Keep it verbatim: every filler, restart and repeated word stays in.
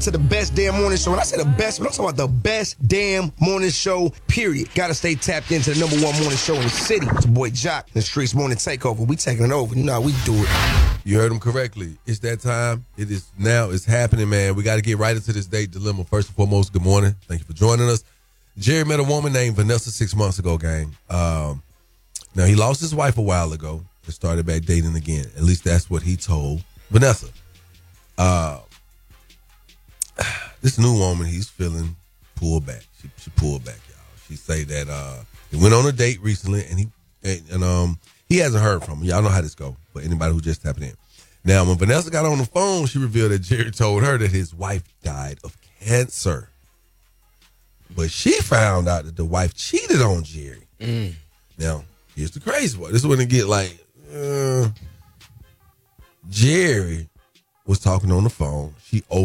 To the best damn morning show. And I say the best, but I'm talking about the best damn morning show, period. Gotta stay tapped into the number one morning show in the city. It's your boy Jock, the Streets Morning Takeover. We taking it over. You know how we do it. You heard him correctly. It's that time. It is now. It's happening, man. We got to get right into this date dilemma. First and foremost, good morning. Thank you for joining us. Jerry met a woman named Vanessa six months ago, gang. Um, now, he lost his wife a while ago and started back dating again. At least that's what he told Vanessa. Uh, this new woman he's feeling pulled back. She, she pulled back, y'all. She say that uh, he went on a date recently, and he and, and um he hasn't heard from him. Y'all know how this go. But anybody who just tapping in. Now, when Vanessa got on the phone, she revealed that Jerry told her that his wife died of cancer. But she found out that the wife cheated on Jerry. Mm. Now, here's the crazy part. This is when it get like, uh, Jerry was talking on the phone. She